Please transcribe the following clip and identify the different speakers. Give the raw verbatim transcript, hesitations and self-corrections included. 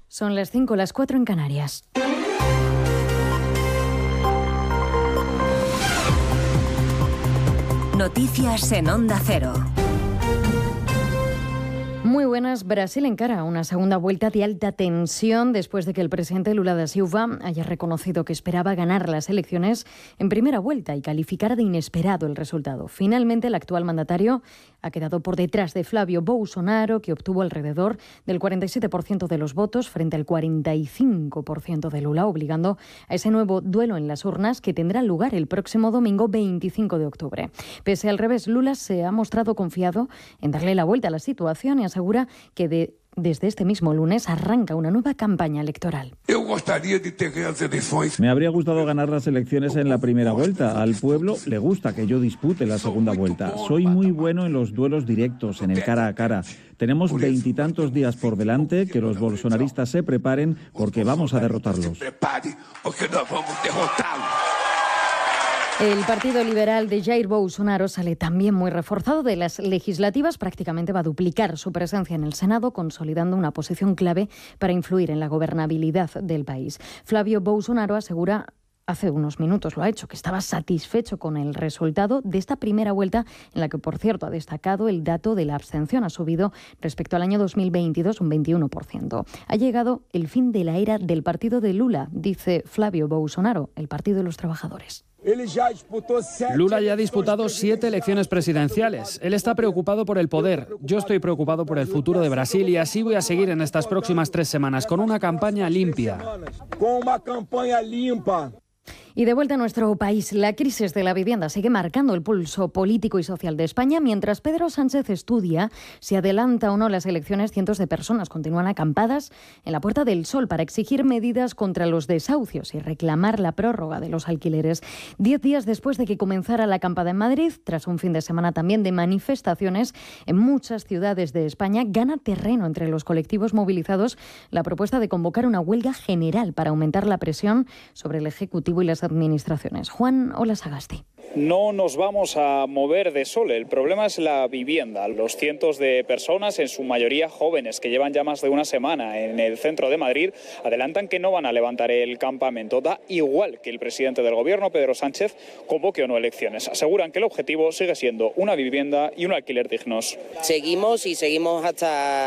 Speaker 1: Son las cinco, las cuatro en Canarias.
Speaker 2: Noticias en Onda Cero.
Speaker 1: Muy buenas. Brasil encara una segunda vuelta de alta tensión después de que el presidente Lula da Silva haya reconocido que esperaba ganar las elecciones en primera vuelta y calificara de inesperado el resultado. Finalmente, el actual mandatario ha quedado por detrás de Flávio Bolsonaro, que obtuvo alrededor del cuarenta y siete por ciento de los votos frente al cuarenta y cinco por ciento de Lula, obligando a ese nuevo duelo en las urnas que tendrá lugar el próximo domingo veinticinco de octubre. Pese al revés, Lula se ha mostrado confiado en darle la vuelta a la situación y asegura que de Desde este mismo lunes arranca una nueva campaña electoral.
Speaker 3: Me habría gustado ganar las elecciones en la primera vuelta. Al pueblo le gusta que yo dispute la segunda vuelta. Soy muy bueno en los duelos directos, en el cara a cara. Tenemos veintitantos días por delante, que los bolsonaristas se preparen porque vamos a derrotarlos.
Speaker 1: El Partido Liberal de Jair Bolsonaro sale también muy reforzado de las legislativas. Prácticamente va a duplicar su presencia en el Senado, consolidando una posición clave para influir en la gobernabilidad del país. Flávio Bolsonaro asegura, hace unos minutos lo ha hecho, que estaba satisfecho con el resultado de esta primera vuelta, en la que, por cierto, ha destacado el dato de la abstención. Ha subido respecto al año dos mil veintidós un veintiuno por ciento. Ha llegado el fin de la era del partido de Lula, dice Flávio Bolsonaro, el Partido de los Trabajadores.
Speaker 4: Lula ya ha disputado siete elecciones presidenciales. Él está preocupado por el poder. Yo estoy preocupado por el futuro de Brasil y así voy a seguir en estas próximas tres semanas con una campaña limpia.
Speaker 1: Y de vuelta a nuestro país, la crisis de la vivienda sigue marcando el pulso político y social de España. Mientras Pedro Sánchez estudia si adelanta o no las elecciones, cientos de personas continúan acampadas en la Puerta del Sol para exigir medidas contra los desahucios y reclamar la prórroga de los alquileres. Diez días después de que comenzara la acampada en Madrid, tras un fin de semana también de manifestaciones en muchas ciudades de España, gana terreno entre los colectivos movilizados la propuesta de convocar una huelga general para aumentar la presión sobre el Ejecutivo y las administraciones. Juan Olasagasti.
Speaker 5: No nos vamos a mover de Sole. El problema es la vivienda. Los cientos de personas, en su mayoría jóvenes, que llevan ya más de una semana en el centro de Madrid, adelantan que no van a levantar el campamento. Da igual que el presidente del gobierno, Pedro Sánchez, convoque o no elecciones. Aseguran que el objetivo sigue siendo una vivienda y un alquiler dignos.
Speaker 6: Seguimos y seguimos hasta